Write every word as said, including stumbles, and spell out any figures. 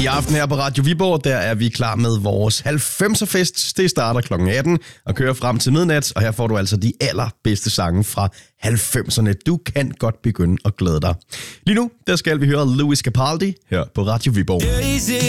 I aften her på Radio Viborg, der er vi klar med vores halvfemser-fest. Det starter klokken atten og kører frem til midnat, og her får du altså de allerbedste sange fra halvfemserne. Du kan godt begynde at glæde dig. Lige nu, der skal vi høre Lewis Capaldi her på Radio Viborg.